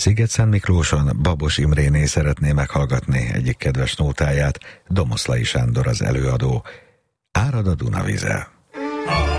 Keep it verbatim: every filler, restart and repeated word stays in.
Szigetszentmiklóson Babos Imréné szeretné meghallgatni egyik kedves nótáját, Domoszlai Sándor az előadó. Árad a Dunavize.